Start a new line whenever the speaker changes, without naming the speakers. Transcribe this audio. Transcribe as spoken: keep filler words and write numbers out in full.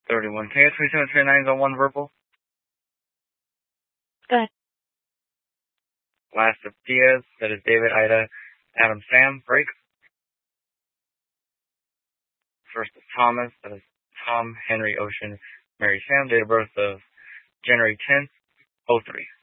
thirty-one. Can I get twenty-seven, twenty-nines on one verbal?
Go ahead.
Last of Diaz, that is David, Ida, Adam, Sam, break. First of Thomas, that is Tom, Henry, Ocean, Mary, Sam, date of birth of January tenth, oh three.